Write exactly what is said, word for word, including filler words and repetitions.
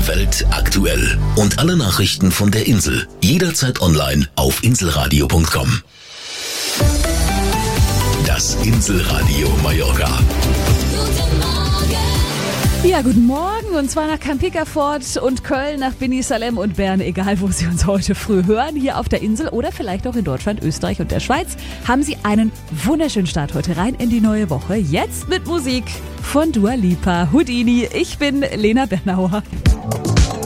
Die Welt aktuell. Und alle Nachrichten von der Insel. Jederzeit online auf inselradio punkt com. Das Inselradio Mallorca. Ja, guten Morgen, und zwar nach Camp Pickerford und Köln, nach Beni Salem und Bern, egal wo Sie uns heute früh hören, hier auf der Insel oder vielleicht auch in Deutschland, Österreich und der Schweiz, haben Sie einen wunderschönen Start heute rein in die neue Woche. Jetzt mit Musik von Dua Lipa, Houdini. Ich bin Lena Bernauer.